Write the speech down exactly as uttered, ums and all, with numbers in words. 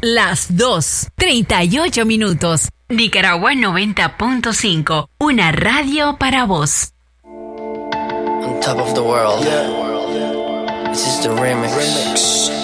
Las dos, treinta y ocho minutos. Nicaragua noventa punto cinco, una radio para vos. On top of the world. Yeah. This is the remix. remix.